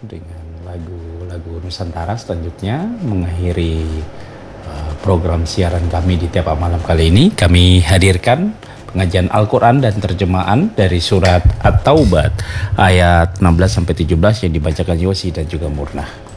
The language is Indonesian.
dengan lagu-lagu Nusantara selanjutnya mengakhiri program siaran kami di tiap malam kali ini. Kami hadirkan pengajian Al-Quran dan terjemahan dari surat At-Taubah ayat 16-17 yang dibacakan Yosi dan juga Murnah.